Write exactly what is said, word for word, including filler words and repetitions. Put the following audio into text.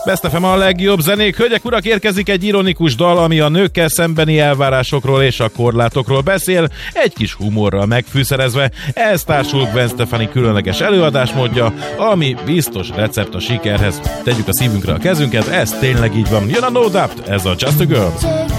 Best ef em a legjobb zenék. Hölgyek, urak, érkezik egy ironikus dal, ami a nőkkel szembeni elvárásokról és a korlátokról beszél, egy kis humorral megfűszerezve. Ez társul Gwen Stefani különleges előadásmódja, ami biztos recept a sikerhez. Tegyük a szívünkre a kezünket, ez tényleg így van. Jön a No Doubt, ez a Just a Girl.